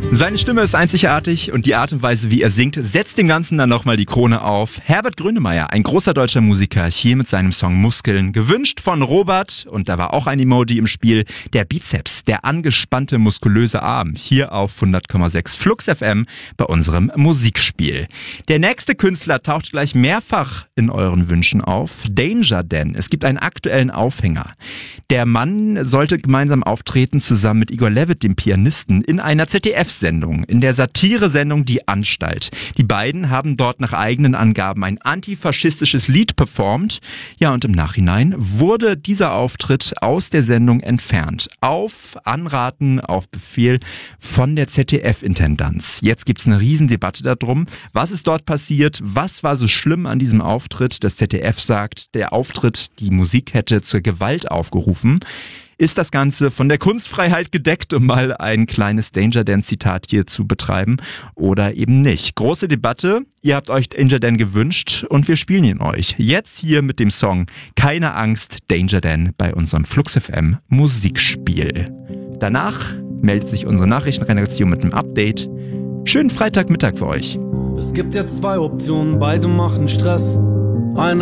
Seine Stimme ist einzigartig und die Art und Weise, wie er singt, setzt dem Ganzen dann nochmal die Krone auf. Herbert Grönemeyer, ein großer deutscher Musiker, hier mit seinem Song Muskeln, gewünscht von Robert, und da war auch ein Emoji im Spiel, der Bizeps, der angespannte, muskulöse Arm, hier auf 100,6 Flux FM bei unserem Musikspiel. Der nächste Künstler taucht gleich mehrfach in euren Wünschen auf, Danger Dan. Es gibt einen aktuellen Aufhänger. Der Mann sollte gemeinsam auftreten, zusammen mit Igor Levit, dem Pianisten, in einer ZDF-Sendung, in der Satire-Sendung Die Anstalt. Die beiden haben dort nach eigenen Angaben ein antifaschistisches Lied performt. Ja, und im Nachhinein wurde dieser Auftritt aus der Sendung entfernt. Auf Anraten, auf Befehl von der ZDF-Intendanz. Jetzt gibt's eine Riesendebatte darum. Was ist dort passiert? Was war so schlimm an diesem Auftritt? Das ZDF sagt, der Auftritt, die Musik hätte zur Gewalt aufgerufen. Ist das Ganze von der Kunstfreiheit gedeckt, um mal ein kleines Danger Dan-Zitat hier zu betreiben, oder eben nicht? Große Debatte. Ihr habt euch Danger Dan gewünscht und wir spielen ihn euch. Jetzt hier mit dem Song Keine Angst, Danger Dan bei unserem Flux FM Musikspiel. Danach meldet sich unsere Nachrichtenredaktion mit einem Update. Schönen Freitagmittag für euch. Es gibt jetzt 2 Optionen, beide machen Stress. Eine